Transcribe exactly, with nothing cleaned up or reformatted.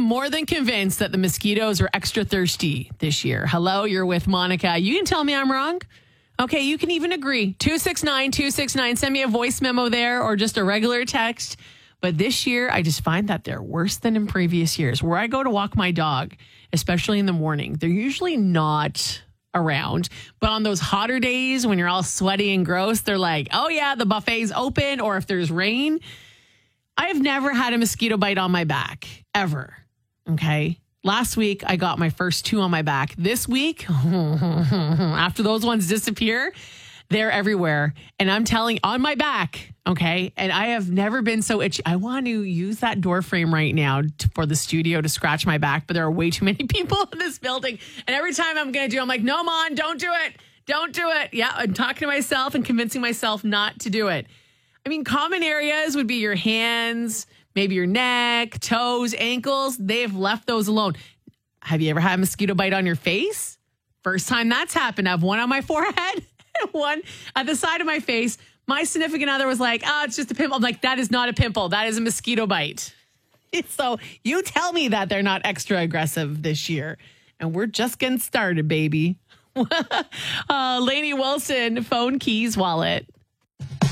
more than convinced that the mosquitoes are extra thirsty this year. Hello, you're with Monica. You can tell me I'm wrong. Okay, you can even agree. two six nine, two six nine. Send me a voice memo there or just a regular text. But this year, I just find that they're worse than in previous years. Where I go to walk my dog, especially in the morning, they're usually not around. But on those hotter days when you're all sweaty and gross, they're like, oh yeah, the buffet's open. Or if there's rain, I have never had a mosquito bite on my back, ever. Okay. Last week, I got my first two on my back. This week, after those ones disappear, they're everywhere. And I'm telling, on my back, okay? And I have never been so itchy. I want to use that door frame right now to, for the studio to scratch my back, but there are way too many people in this building. And every time I'm going to do, I'm like, no, Mon, don't do it. Don't do it. Yeah, I'm talking to myself and convincing myself not to do it. I mean, common areas would be your hands, maybe your neck, toes, ankles. They've left those alone. Have you ever had a mosquito bite on your face? First time that's happened. I have one on my forehead and one at the side of my face. My significant other was like, oh, it's just a pimple. I'm like, that is not a pimple. That is a mosquito bite. So you tell me that they're not extra aggressive this year. And we're just getting started, baby. uh, Lainey Wilson, phone, keys, wallet.